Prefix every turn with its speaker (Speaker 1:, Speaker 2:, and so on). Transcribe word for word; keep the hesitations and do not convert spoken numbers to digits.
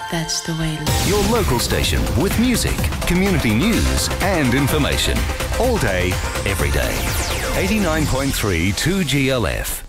Speaker 1: That's the way love.
Speaker 2: Your local station with music, community news and information. All day, every day. eighty-nine point three two G L F.